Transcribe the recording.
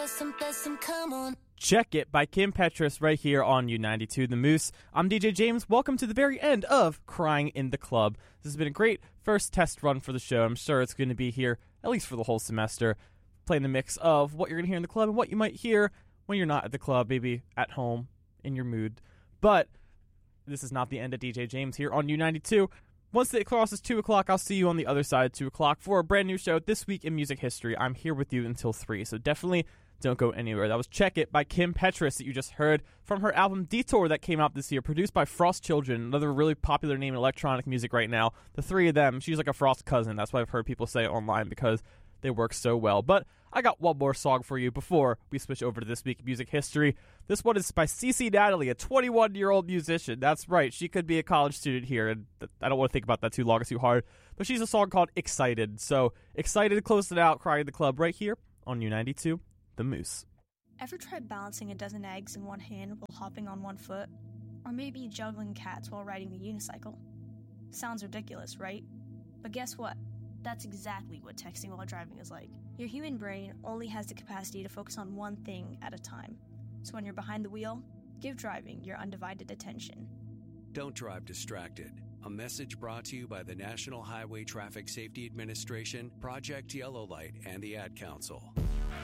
come on. Check It by Kim Petras right here on U92 The Moose. I'm DJ James. Welcome to the very end of Crying in the Club. This has been a great first test run for the show. I'm sure it's going to be here at least for the whole semester, playing the mix of what you're going to hear in the club and what you might hear when you're not at the club, maybe at home in your mood. But this is not the end of DJ James here on U92. Once it crosses 2 o'clock, I'll see you on the other side at 2 o'clock for a brand new show, This Week in Music History. I'm here with you until 3, so definitely don't go anywhere. That was Check It by Kim Petras that you just heard from her album Detour that came out this year, produced by Frost Children, another really popular name in electronic music right now. The three of them, she's like a Frost cousin. That's why I've heard people say it online because they work so well. But I got one more song for you before we switch over to This Week in Music History. This one is by CeCe Natalie, a 21-year-old musician. That's right, she could be a college student here, and I don't want to think about that too long or too hard. But she's a song called Excited. So, Excited to close it out, Crying in the Club right here on U92, The Moose. Ever tried balancing a dozen eggs in one hand while hopping on one foot? Or maybe juggling cats while riding a unicycle? Sounds ridiculous, right? But guess what? That's exactly what texting while driving is like. Your human brain only has the capacity to focus on one thing at a time. So when you're behind the wheel, give driving your undivided attention. Don't drive distracted. A message brought to you by the National Highway Traffic Safety Administration, Project Yellow Light, and the Ad Council.